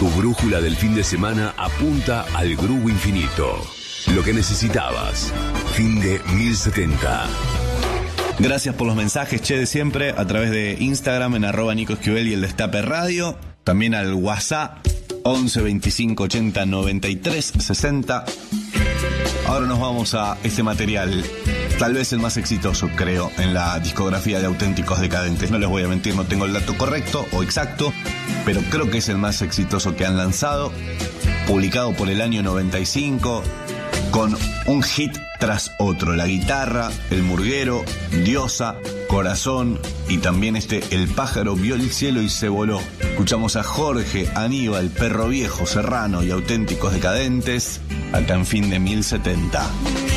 Tu brújula del fin de semana apunta al Groove Infinito. Lo que necesitabas. Fin de 1070. Gracias por los mensajes, che, de siempre, a través de Instagram en @NicoEsquivel y el Destape Radio. También al WhatsApp 11 25 80 93 60. Ahora nos vamos a este material, tal vez el más exitoso, creo, en la discografía de Auténticos Decadentes. No les voy a mentir, no tengo el dato correcto o exacto, pero creo que es el más exitoso que han lanzado, publicado por el año 95, con un hit tras otro: La Guitarra, El Murguero, Diosa, Corazón y también El pájaro vio el cielo y se voló. Escuchamos a Jorge, Aníbal, Perro Viejo, Serrano y Auténticos Decadentes, acá en Fin de 1070.